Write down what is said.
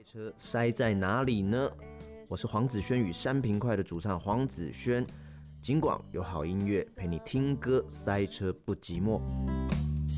车塞在哪里呢？我是黄子轩与山平快的主唱黄子轩，尽管有好音乐陪你听歌，塞车不寂寞。